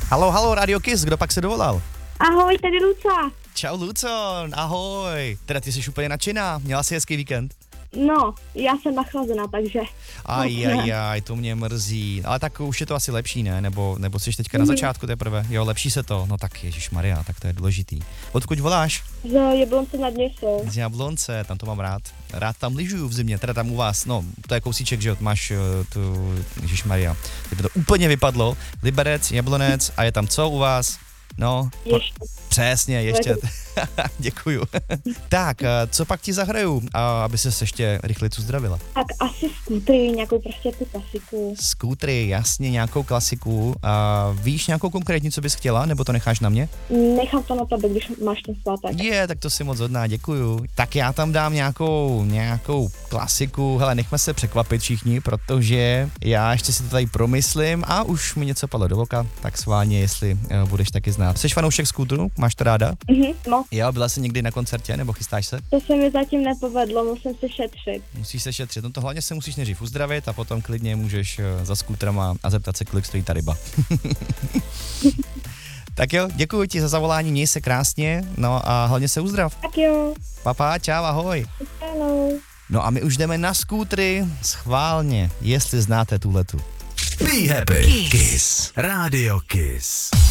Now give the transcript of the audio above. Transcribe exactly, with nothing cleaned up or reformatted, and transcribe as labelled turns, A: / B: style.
A: Halo, halo, Radio Kiss, kdo pak se dovolal?
B: Ahoj, tady Luca.
A: Čau, Luco, ahoj. Teda ty jsi úplně nadšená, měla jsi hezký víkend?
B: No, já jsem nachlazená, takže...
A: Aj, aj, aj, to mě mrzí. Ale tak už je to asi lepší, ne? Nebo, nebo jsi teďka na začátku teprve? Jo, lepší se to. No tak ježišmarja, tak to je důležitý. Odkud voláš?
B: Z Jablonce nad Nisou.
A: Z Jablonce, tam to mám rád. Rád tam lyžuju v zimě, teda tam u vás. No, to je kousíček, že jo, máš uh, tu, ježišmarja. Kdyby to úplně vypadlo. Liberec, Jablonec a je tam co u vás? No,
B: Ještě.
A: Přesně, ještě. Děkuju. Tak, co pak ti zahraju, aby ses ještě rychle uzdravila?
B: Tak asi skútry, nějakou prostě tu klasiku.
A: Skútry, jasně, nějakou klasiku. A víš nějakou konkrétní, co bys chtěla, nebo to necháš na mě?
B: Nechám to na tebe, když máš ten svátek.
A: Je, tak to si moc hodná, děkuju. Tak já tam dám nějakou, nějakou klasiku. Hele, nechme se překvapit všichni, protože já ještě si to tady promyslím a už mi něco padlo do voka, tak sválně, jestli uh, budeš taky znát. Jsi fanoušek skútru? Máš to ráda?
B: Mhm, no.
A: Jo, byla jsi někdy na koncertě, nebo chystáš se?
B: To se mi zatím nepovedlo, musím se šetřit.
A: Musíš se šetřit, no to hlavně se musíš nejdřív uzdravit a potom klidně můžeš uh, za skútrama a zeptat se, kolik stojí ta ryba. Tak jo, děkuji ti za zavolání, měj se krásně, no a hlavně se uzdrav.
B: Tak jo.
A: Papa, čau, ahoj.
B: Hello.
A: No a my už jdeme na skútry, schválně, jestli znáte tuhletu.
C: Be happy. Kiss. Radio Kiss.